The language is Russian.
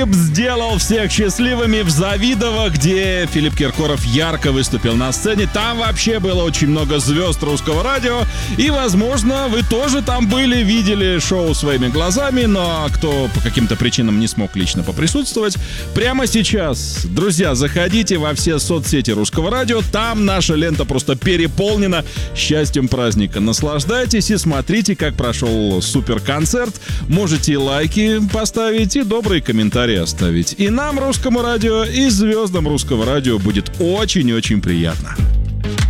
клип сделал всех счастливыми в Завидово, где Филипп Киркоров ярко выступил на сцене. Там вообще было очень много звезд русского радио. И, возможно, вы тоже там были, видели шоу своими глазами. Но кто по каким-то причинам не смог лично поприсутствовать, прямо сейчас, друзья, заходите во все соцсети русского радио. Там наша лента просто переполнена счастьем праздника. Наслаждайтесь и смотрите, как прошел суперконцерт. Можете лайки поставить и добрые комментарии оставить. И нам, русскому радио, и звездам русского радио будет очень-очень приятно.